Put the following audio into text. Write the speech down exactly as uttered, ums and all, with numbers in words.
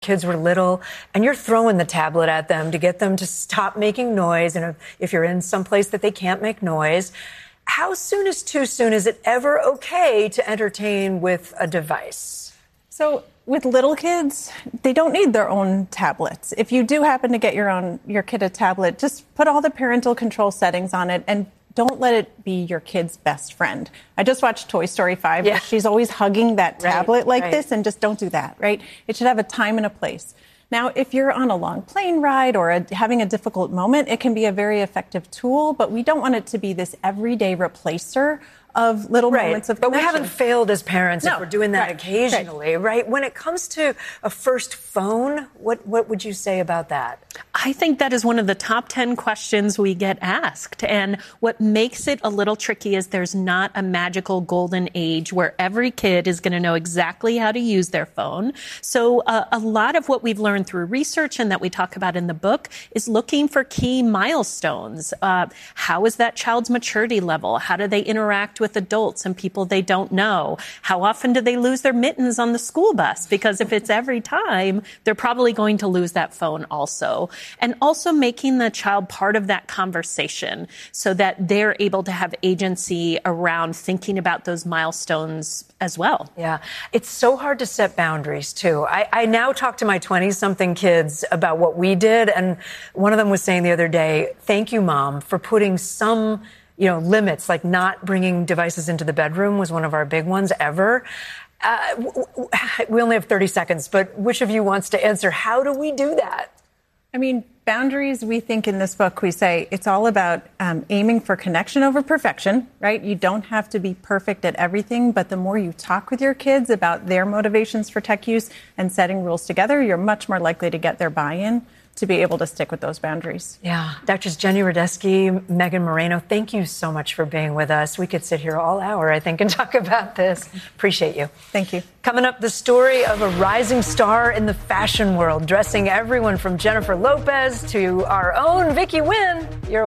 kids were little and you're throwing the tablet at them to get them to stop making noise. And if you're in some place that they can't make noise, how soon is too soon? Is it ever okay to entertain with a device? So with little kids, they don't need their own tablets. If you do happen to get your own your kid a tablet, just put all the parental control settings on it and don't let it be your kid's best friend. I just watched Toy Story five. Yeah. She's always hugging that tablet right, like right. this, and just don't do that, right? It should have a time and a place. Now, if you're on a long plane ride or a, having a difficult moment, it can be a very effective tool, but we don't want it to be this everyday replacer of little right. moments of but connection. We haven't failed as parents no. if we're doing that right. occasionally, right. right? When it comes to a first phone, what, what would you say about that? I think that is one of the top ten questions we get asked. And what makes it a little tricky is there's not a magical golden age where every kid is going to know exactly how to use their phone. So uh, a lot of what we've learned through research and that we talk about in the book is looking for key milestones. Uh, how is that child's maturity level? How do they interact with adults and people they don't know? How often do they lose their mittens on the school bus? Because if it's every time, they're probably going to lose that phone also. And also making the child part of that conversation so that they're able to have agency around thinking about those milestones as well. Yeah. It's so hard to set boundaries, too. I, I now talk to my twenty-something kids about what we did. And one of them was saying the other day, thank you, Mom, for putting some you know, limits, like not bringing devices into the bedroom was one of our big ones ever. Uh, we only have thirty seconds, but which of you wants to answer? How do we do that? I mean, boundaries, we think in this book, we say it's all about um, aiming for connection over perfection, right? You don't have to be perfect at everything, but the more you talk with your kids about their motivations for tech use and setting rules together, you're much more likely to get their buy-in to be able to stick with those boundaries. Yeah. Doctors Jenny Radesky, Megan Moreno, thank you so much for being with us. We could sit here all hour, I think, and talk about this. Appreciate you. Thank you. Coming up, the story of a rising star in the fashion world, dressing everyone from Jennifer Lopez to our own Vicky Nguyen. You're